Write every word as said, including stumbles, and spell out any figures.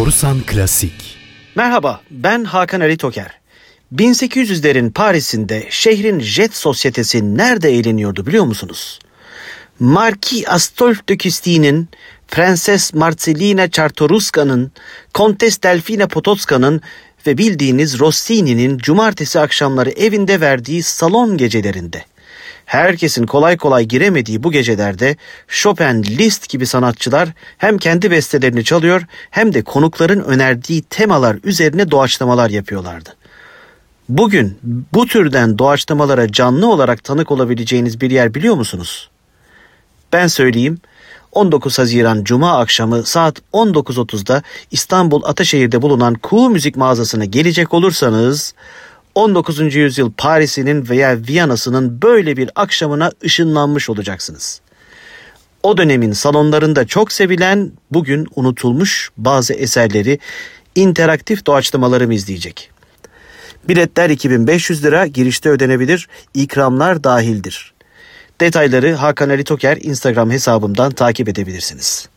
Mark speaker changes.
Speaker 1: Borusan Klasik.
Speaker 2: Merhaba, ben Hakan Ali Toker. bin sekiz yüzlerin Paris'inde şehrin jet sosyetesi nerede eğleniyordu biliyor musunuz? Marquis Astolphe de Custy'nin, Prenses Marcelina Czartoryska'nın, Kontes Delfina Potocka'nın ve bildiğiniz Rossini'nin cumartesi akşamları evinde verdiği salon gecelerinde. Herkesin kolay kolay giremediği bu gecelerde Chopin, Liszt gibi sanatçılar hem kendi bestelerini çalıyor hem de konukların önerdiği temalar üzerine doğaçlamalar yapıyorlardı. Bugün bu türden doğaçlamalara canlı olarak tanık olabileceğiniz bir yer biliyor musunuz? Ben söyleyeyim. on dokuz Haziran Cuma akşamı saat on dokuz otuzda İstanbul Ataşehir'de bulunan Kuğu Müzik mağazasına gelecek olursanız on dokuzuncu yüzyıl Paris'inin veya Viyana'sının böyle bir akşamına ışınlanmış olacaksınız. O dönemin salonlarında çok sevilen, bugün unutulmuş bazı eserleri, interaktif doğaçlamalarımı izleyecek. Biletler iki bin beş yüz lira, girişte ödenebilir, ikramlar dahildir. Detayları Hakan Ali Toker Instagram hesabımdan takip edebilirsiniz.